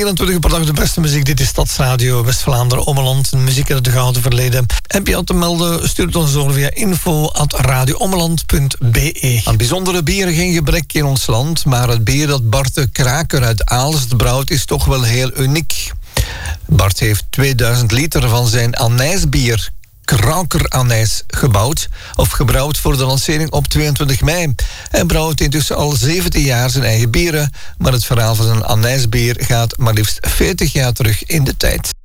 24 per dag de beste muziek. Dit is Stadsradio West-Vlaanderen, Ommeland. Muziek uit het gouden verleden. Heb je al te melden? Stuur het ons door via info@radioommeland.be. Aan bijzondere bieren geen gebrek in ons land, maar het bier dat Bart de Kraker uit Aalst brouwt is toch wel heel uniek. Bart heeft 2000 liter van zijn anijsbier Kraker Anijs gebouwd of gebrouwd voor de lancering op 22 mei. Hij brouwt intussen al 17 jaar zijn eigen bieren, maar het verhaal van zijn anijsbier gaat maar liefst 40 jaar terug in de tijd.